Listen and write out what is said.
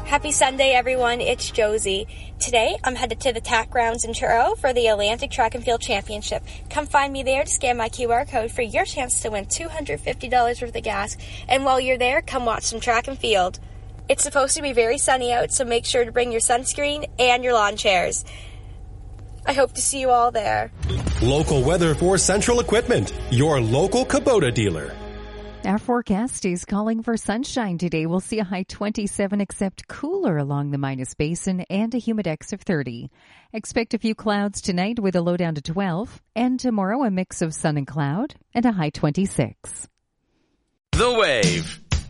Happy Sunday, everyone. It's Josie. Today, I'm headed to the TAC grounds in Truro for the Atlantic Track and Field Championship. Come find me there to scan my QR code for your chance to win $250 worth of gas. And while you're there, come watch some track and field. It's supposed to be very sunny out, so make sure to bring your sunscreen and your lawn chairs. I hope to see you all there. Local weather for Central Equipment, your local Kubota dealer. Our forecast is calling for sunshine today. We'll see a high 27, except cooler along the Minas Basin and a humidex of 30. Expect a few clouds tonight with a low down to 12. And tomorrow, a mix of sun and cloud and a high 26. The Wave.